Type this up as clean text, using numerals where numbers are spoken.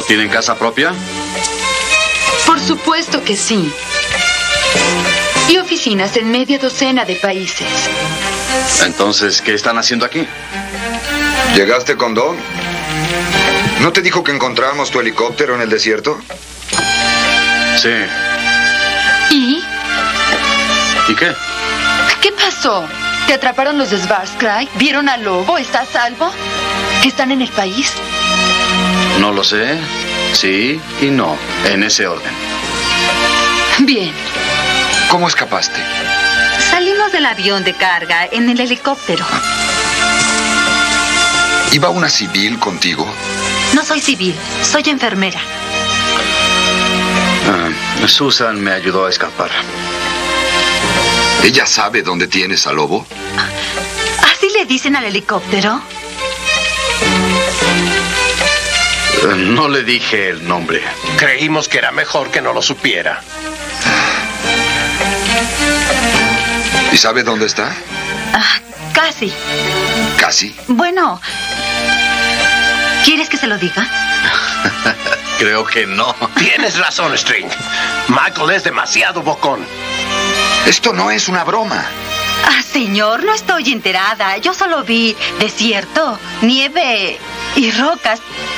tienen casa propia? Por supuesto que sí. Y oficinas en media docena de países. Entonces, ¿qué están haciendo aquí? ¿Llegaste con Don? ¿No te dijo que encontramos tu helicóptero en el desierto? Sí. ¿Y? ¿Y qué? ¿Qué pasó? ¿Te atraparon los de Svarskrai? ¿Vieron al lobo? ¿Estás a salvo? ¿Están en el país? No lo sé. Sí y no, en ese orden. Bien. ¿Cómo escapaste? Salimos del avión de carga en el helicóptero. ¿Iba una civil contigo? No soy civil, soy enfermera. Susan me ayudó a escapar. ¿Ella sabe dónde tienes al lobo? ¿Así le dicen al helicóptero? No le dije el nombre. Creímos que era mejor que no lo supiera. ¿Y sabe dónde está? Casi. ¿Casi? Bueno, ¿quieres que se lo diga? Creo que no. Tienes razón, String. Michael es demasiado bocón. Esto no es una broma. Señor, no estoy enterada. Yo solo vi desierto, nieve y rocas.